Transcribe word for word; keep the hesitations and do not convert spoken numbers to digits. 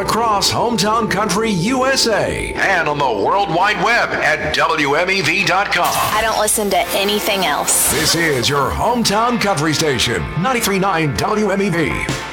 across Hometown Country U S A and on the World Wide Web at W M E V dot com. I don't listen to anything else. This is your Hometown Country Station, ninety-three point nine W M E V.